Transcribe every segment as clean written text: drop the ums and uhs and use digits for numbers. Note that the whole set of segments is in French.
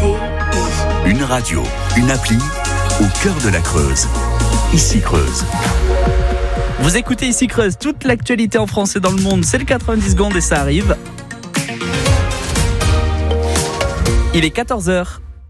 Une radio, une appli, au cœur de la Creuse. Ici Creuse. Vous écoutez Ici Creuse, toute l'actualité en France et dans le monde, c'est le 90 secondes et ça arrive. Il est 14h.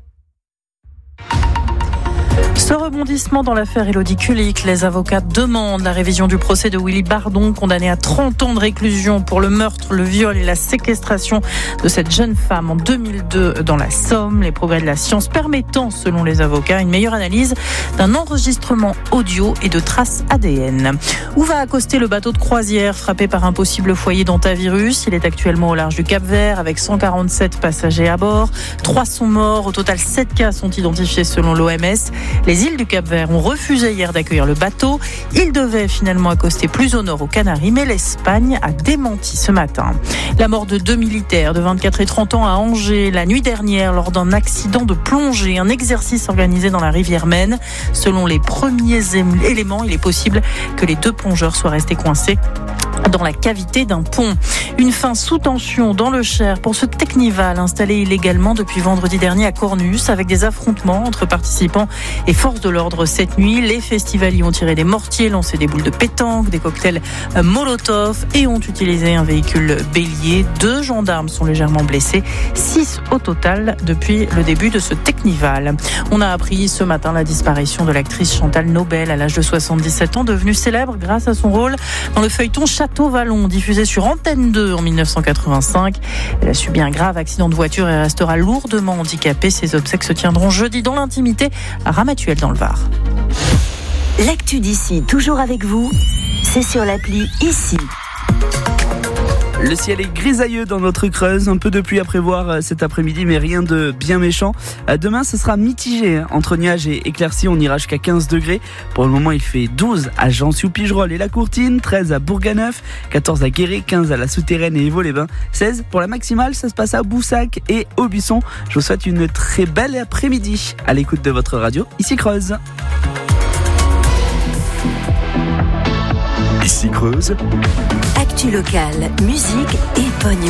Ce rebondissement dans l'affaire Élodie Kulik, les avocats demandent la révision du procès de Willy Bardon, condamné à 30 ans de réclusion pour le meurtre, le viol et la séquestration de cette jeune femme en 2002 dans la Somme. Les progrès de la science permettant, selon les avocats, une meilleure analyse d'un enregistrement audio et de traces ADN. Où va accoster le bateau de croisière frappé par un possible foyer d'hantavirus? Il est actuellement au large du Cap-Vert avec 147 passagers à bord. 3 sont morts. Au total, 7 cas sont identifiés selon l'OMS. Les îles du Cap-Vert ont refusé hier d'accueillir le bateau. Il devait finalement accoster plus au nord aux Canaries, mais l'Espagne a démenti ce matin. La mort de 2 militaires de 24 et 30 ans à Angers la nuit dernière lors d'un accident de plongée, un exercice organisé dans la rivière Maine. Selon les premiers éléments, il est possible que les 2 plongeurs soient restés coincés dans la cavité d'un pont. Une fin sous tension dans le Cher pour ce Technival installé illégalement depuis vendredi dernier à Cornus, avec des affrontements entre participants et forces de l'ordre cette nuit. Les festivaliers ont tiré des mortiers, lancé des boules de pétanque, des cocktails Molotov et ont utilisé un véhicule bélier. 2 gendarmes sont légèrement blessés, 6 au total depuis le début de ce Technival. On a appris ce matin la disparition de l'actrice Chantal Nobel à l'âge de 77 ans, devenue célèbre grâce à son rôle dans le feuilleton Château Vallon, diffusé sur Antenne 2 en 1985. Elle a subi un grave accident de voiture et restera lourdement handicapée. Ses obsèques se tiendront jeudi dans l'intimité à Ramatuelle dans le Var. L'actu d'ici, toujours avec vous, c'est sur l'appli Ici. Le ciel est grisailleux dans notre Creuse, un peu de pluie à prévoir cet après-midi, mais rien de bien méchant. Demain, ce sera mitigé, entre nuages et éclaircies, on ira jusqu'à 15 degrés. Pour le moment, il fait 12 à Jancy-ou-Pigerolles et la Courtine, 13 à Bourganeuf, 14 à Guéret, 15 à la Souterraine et Évaux-les-Bains, 16 pour la maximale, ça se passe à Boussac et Aubusson. Je vous souhaite une très belle après-midi à l'écoute de votre radio, Ici Creuse. Ici Creuse. Actu locale, musique et bonne humeur.